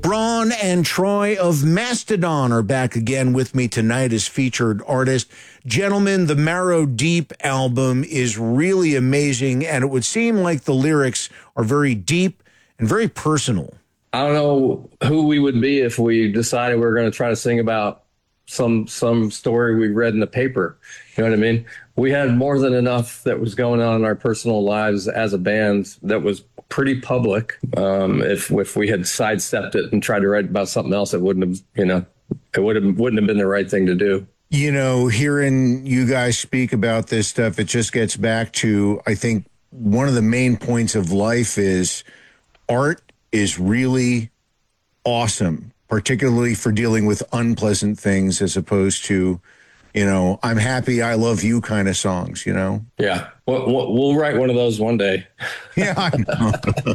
Braun and Troy of Mastodon are back again with me tonight as featured artist. Gentlemen, the Marrow Deep album is really amazing, and it would seem like the lyrics are very deep and very personal. I don't know who we would be if we decided we were going to try to sing about some story we read in the paper. You know what I mean? We had more than enough that was going on in our personal lives as a band that was pretty public. If we had sidestepped it and tried to write about something else, it wouldn't have been the right thing to do. You know, hearing you guys speak about this stuff, it just gets back to, I think, one of the main points of life is art is really awesome, particularly for dealing with unpleasant things as opposed to, you know, I'm happy, I love you kind of songs, you know? Yeah. We'll write one of those one day. Yeah, I know.